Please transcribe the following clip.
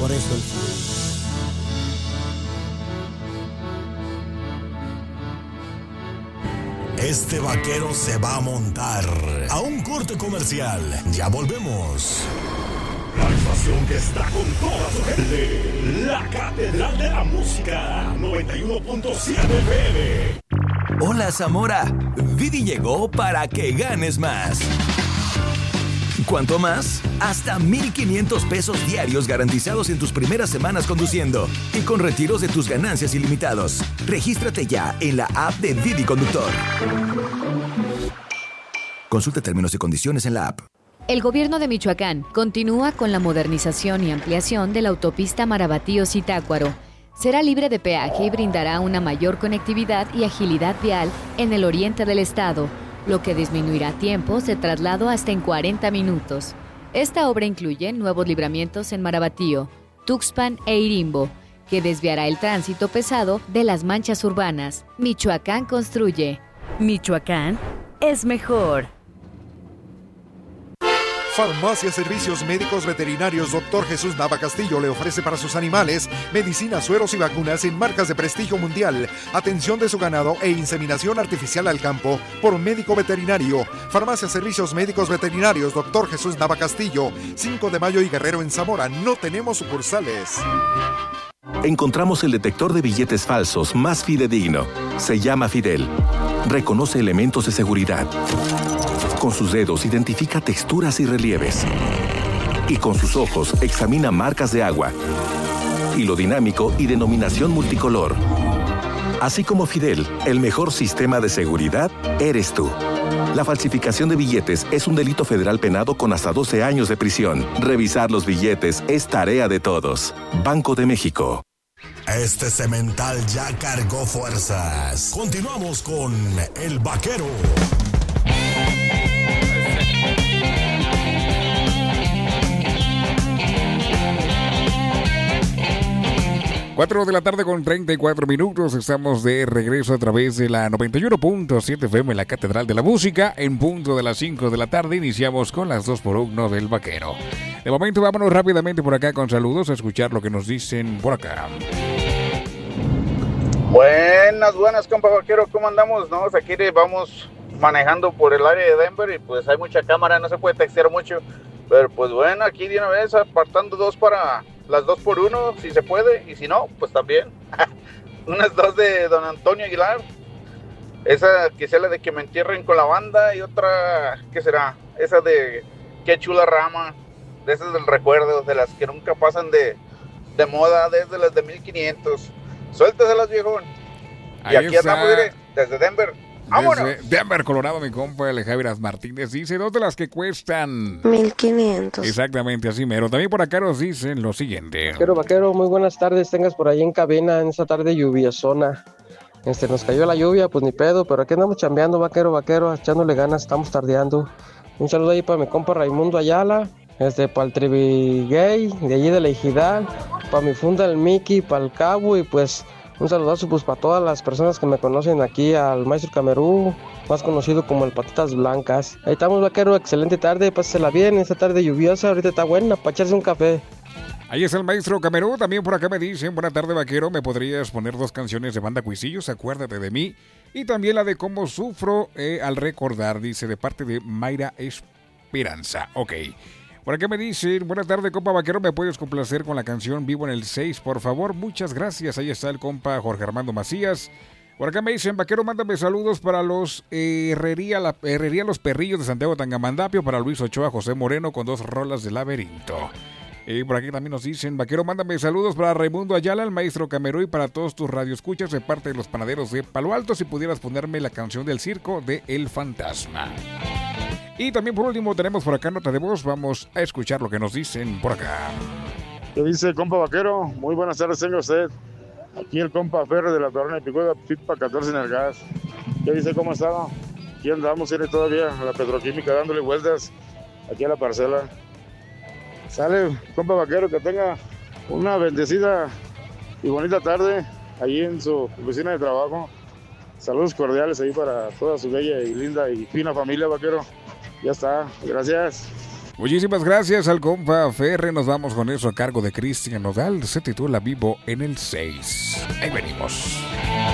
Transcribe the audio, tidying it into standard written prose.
por eso el frío. Este vaquero se va a montar a un corte comercial. Ya volvemos. La estación que está con toda su gente. La Catedral de la Música. 91.7 FM. Hola, Zamora. Didi llegó para que ganes más. ¿Cuánto más? Hasta 1,500 pesos diarios garantizados en tus primeras semanas conduciendo y con retiros de tus ganancias ilimitados. Regístrate ya en la app de Didi Conductor. Consulta términos y condiciones en la app. El gobierno de Michoacán continúa con la modernización y ampliación de la autopista Marabatío-Zitácuaro. Será libre de peaje y brindará una mayor conectividad y agilidad vial en el oriente del estado, lo que disminuirá tiempos de traslado hasta en 40 minutos. Esta obra incluye nuevos libramientos en Marabatío, Tuxpan e Irimbo, que desviará el tránsito pesado de las manchas urbanas. Michoacán construye. Michoacán es mejor. Farmacia Servicios Médicos Veterinarios Dr. Jesús Nava Castillo le ofrece para sus animales medicinas, sueros y vacunas en marcas de prestigio mundial, atención de su ganado e inseminación artificial al campo por médico veterinario. Farmacia Servicios Médicos Veterinarios Dr. Jesús Nava Castillo, 5 de Mayo y Guerrero en Zamora. No tenemos sucursales. Encontramos el detector de billetes falsos más fidedigno. Se llama Fidel. Reconoce elementos de seguridad. Con sus dedos identifica texturas y relieves. Y con sus ojos examina marcas de agua. Hilo dinámico y denominación multicolor. Así como Fidel, el mejor sistema de seguridad eres tú. La falsificación de billetes es un delito federal penado con hasta 12 años de prisión. Revisar los billetes es tarea de todos. Banco de México. Este cemental ya cargó fuerzas. Continuamos con El Vaquero. 4 de la tarde con 34 minutos. Estamos de regreso a través de la 91.7 FM en la Catedral de la Música. En punto de las 5 de la tarde iniciamos con las 2x1 del Vaquero. De momento vámonos rápidamente por acá con saludos a escuchar lo que nos dicen por acá. Buenas, compa Vaquero, ¿cómo andamos? No, aquí vamos manejando por el área de Denver y pues hay mucha cámara, no se puede textear mucho. Pero pues bueno, aquí de una vez apartando dos para las 2x1, si se puede, y si no, pues también. Unas dos de Don Antonio Aguilar. Esa que sea la de Que me entierren con la banda y otra, ¿qué será? Esa de Qué chula rama. De esas del recuerdo, de las que nunca pasan de moda, desde las de 1500. Suélteselas, viejón. Y aquí andamos desde Denver. ¡Vámonos! Desde Denver, Colorado, mi compa Javier Martínez dice, dos de las que cuestan 1,500. Exactamente, así mero. También por acá nos dicen lo siguiente. Vaquero, muy buenas tardes. Tengas por ahí en cabina en esa tarde lluviosona. Nos cayó la lluvia, pues ni pedo, pero aquí andamos chambeando, vaquero, echándole ganas, estamos tardeando. Un saludo ahí para mi compa Raimundo Ayala, para el Tribigay, de allí de la Ejidal, para mi funda el Mickey, para el Cabo, y pues un saludazo pues para todas las personas que me conocen aquí, al Maestro Camerú, más conocido como el Patitas Blancas. Ahí estamos, vaquero, excelente tarde, pásela bien, esta tarde lluviosa, ahorita está buena para echarse un café. Ahí es el Maestro Camerú, también por acá me dicen, buena tarde, vaquero, ¿me podrías poner dos canciones de Banda Cuisillos, Acuérdate de mí? Y también la de Cómo sufro al recordar, dice, de parte de Mayra Esperanza. Ok. Por acá me dicen, buena tarde, compa Vaquero, ¿me puedes complacer con la canción Vivo en el 6, por favor? Muchas gracias. Ahí está el compa Jorge Armando Macías. Por acá me dicen, Vaquero, mándame saludos para los Herrería Los Perrillos de Santiago Tangamandapio, para Luis Ochoa, José Moreno, con dos rolas de Laberinto. Por aquí también nos dicen, Vaquero, mándame saludos para Raimundo Ayala, el Maestro Camerú, y para todos tus radioescuchas de parte de los panaderos de Palo Alto, si pudieras ponerme la canción del circo de El Fantasma. Y también por último tenemos por acá nota de voz, vamos a escuchar lo que nos dicen por acá. ¿Qué dice compa Vaquero? Muy buenas tardes, tenga usted. Aquí el compa Ferro de la Corona de Picuda, FITPA 14 en el gas. ¿Qué dice, cómo ha estado? Aquí andamos, tiene todavía a la petroquímica dándole vueltas aquí a la parcela. Sale, compa Vaquero, que tenga una bendecida y bonita tarde allí en su oficina de trabajo. Saludos cordiales ahí para toda su bella y linda y fina familia, Vaquero. Ya está, gracias. Muchísimas gracias al compa Ferre. Nos vamos con eso a cargo de Cristian Nodal. Se titula Vivo en el 6. Ahí venimos.